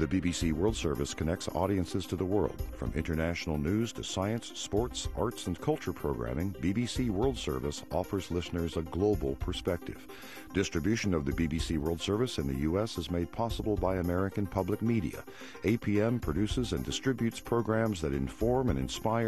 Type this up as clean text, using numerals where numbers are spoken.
The BBC World Service connects audiences to the world. From international news to science, sports, arts, and culture programming, BBC World Service offers listeners a global perspective. Distribution of the BBC World Service in the U.S. is made possible by American Public Media. APM produces and distributes programs that inform and inspire